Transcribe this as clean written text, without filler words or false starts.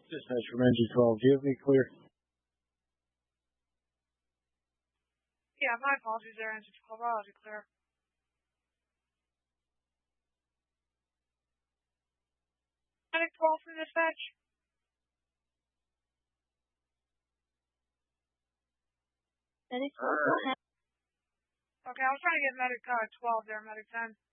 Dispatch from NG12. Do you have me clear? Yeah, my apologies there, NG12. I'll have you clear. Medic 12 from dispatch. Medic 12, go ahead. Okay, I was trying to get medic 12 there, medic 10.